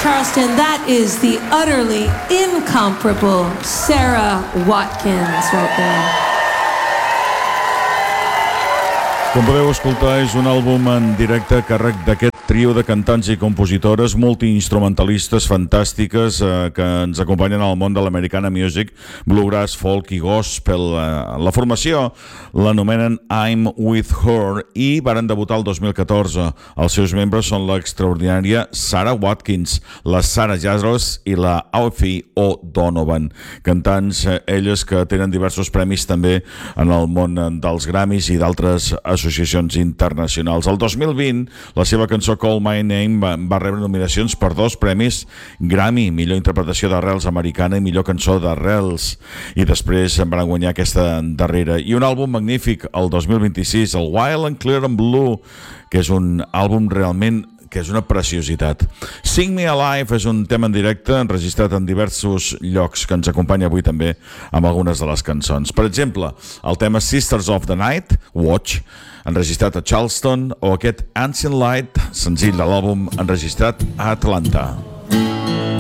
Charleston, that is the utterly incomparable Sarah Watkins right there. Com podeu escoltar, és un àlbum en directe a càrrec d'aquest trio de cantants i compositores multiinstrumentalistes fantàstiques que ens acompanyen al món de l'americana music, bluegrass, folk i gospel. La formació l'anomenen I'm With Her i varen debutar el 2014. Els seus membres són l'extraordinària Sarah Watkins, la Sarah Jazros i la Alfie O'Donovan, cantants elles que tenen diversos premis també en el món dels Grammys i d'altres associacions internacionals. El 2020, la seva cançó Call My Name va rebre nominacions per 2 premis Grammy, millor interpretació d'arrels americana i millor cançó d'arrels, i després en van guanyar aquesta darrera. I un àlbum magnífic, el 2026, el Wild and Clear and Blue, que és un àlbum realment que és una preciositat. Sing Me Alive és un tema en directe enregistrat en diversos llocs que ens acompanya avui també amb algunes de les cançons. Per exemple, el tema Sisters of the Night, Watch, enregistrat a Charleston, o aquest Ancient Light, senzill de l'àlbum enregistrat a Atlanta.